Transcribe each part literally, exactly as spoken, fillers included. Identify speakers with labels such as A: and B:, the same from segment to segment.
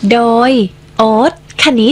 A: โดยโอ๊ตคณิต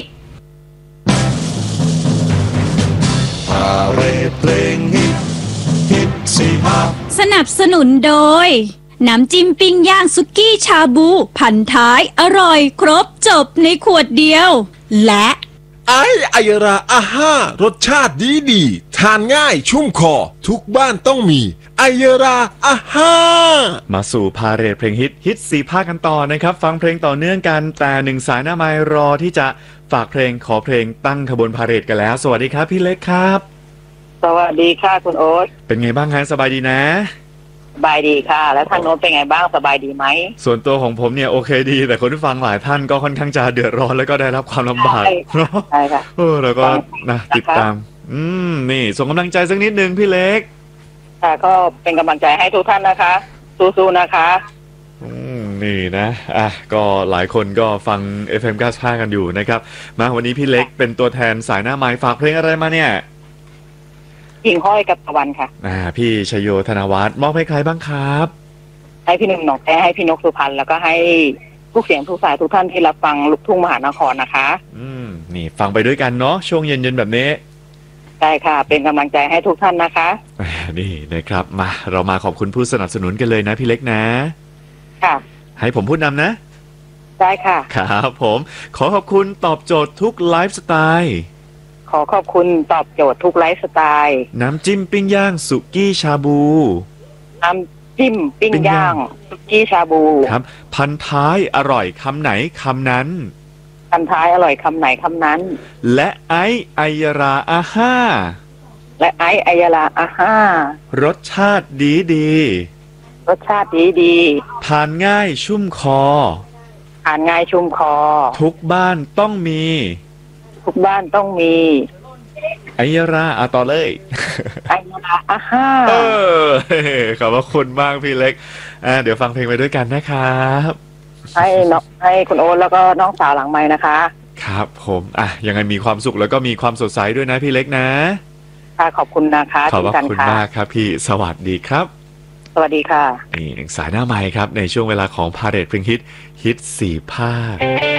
B: พาเรดเพลงฮิตฮิตสี่ห้า
A: สนับสนุนโดยน้ำจิ้มปิ้งย่างสุกี้ชาบูพันท้ายอร่อยครบจบในขวดเดียวและ
B: ไอไอยราอาห้ารสชาติดีดีทานง่ายชุ่มคอทุกบ้านต้องมีไอยราอาห้า
C: มาสู่พาเรดเพลงฮิตฮิตสี่ภาคกันต่อนะครับฟังเพลงต่อเนื่องกันแต่หนึ่งสายหน้าไมค์รอที่จะฝากเพลงขอเพลงตั้งขบวนพาเรดกันแล้วสวัสดีครับพี่เล็กครับ
D: สวัสดีค่ะคุณโอ๊ต
C: เป็นไงบ้างฮะสบายดีนะ
D: สบายดีค่ะแล้วทางโน้นเป็นไงบ้างสบายดีไหม
C: ส่วนตัวของผมเนี่ยโอเคดีแต่คนที่ฟังหลายท่านก็ค่อนข้างจะเดือดร้อนแล้วก็ได้รับความลำบาก
D: ใช่ค่ะ
C: เออแล้วก็นะติดตามอืมนี่ส่งกำลังใจสักนิดนึงพี่เล็ก
D: ค่ะก็เป็นกำลังใจให้ทุกท่านนะคะสู้ๆนะคะ
C: อืมนี่นะอ่ะก็หลายคนก็ฟัง เอฟ เอ็ม เก้าสิบห้ากันอยู่นะครับมาวันนี้พี่เล็กเป็นตัวแทนสายหน้าไมค์ฝากเพลงอะไรมาเนี่ย
D: หิ่งห้อยกับตะวันค่ะ
C: อ่าพี่ชโยธนวัฒน์มอบให้ใครบ้างครับ
D: ให้พี่หนุ่มหนองแท้ให้พี่นกสุพรรณแล้วก็ให้ทุกเสียงทุกสายทุกท่านที่รับฟังลูกทุ่งมหานครนะคะ
C: อืมนี่ฟังไปด้วยกันเนาะช่วงเย็นๆแบบนี้
D: ใช่ค่ะเป็นกำลังใจให้ทุกท่านนะคะ
C: นี่นะครับมาเรามาขอบคุณผู้สนับสนุนกันเลยนะพี่เล็กนะ
D: ค่ะ
C: ให้ผมพูดนำนะ
D: ได้ค่ะ
C: ครับผมขอขอบคุณตอบโจทย์ทุกไลฟ์สไตล์
D: ขอขอบคุณตอบโจทย์ทุกไลฟ์สไตล์
C: น้ำจิ้มปิ้งย่างสุกี้ชาบู
D: น้ำจิ้มปิ้งย่างสุกี้ชาบู
C: ครับพันท้ายอร่อยคำไหนคำนั้น
D: พันท้ายอร่อยคำไหนคำนั้น
C: และไอไอยราอาห้า
D: และไอไอยราอาห้าร
C: สชาติดีดี
D: รสชาติดีดี
C: ทานง่ายชุ่มคอ
D: ทานง่ายชุ่มคอ
C: ทุกบ้านต้องมี
D: ทุกบ้านต้องมี
C: ไอยราอาต่อเลย
D: ไอยราอาห้า
C: เออขอบคุณมากพี่เล็กอ่าเดี๋ยวฟังเพลงไปด้วยกันนะครับ
D: ให้น้องให้คุณโอ๊ตแล้วก็น้องสาวหลังไมค์นะคะ
C: ครับผมอ่ะยังไงมีความสุขแล้วก็มีความสดใสด้วยนะพี่เล็กนะ
D: ค่ะขอบคุณนะคะ
C: ขอบคุณมากครับพี่สวัสดีครับ
D: สวัสดีค่ะ
C: นี่หนึ่งสายหน้าไมค์ครับในช่วงเวลาของพาเรดเพลงฮิตฮิตสี่ภาค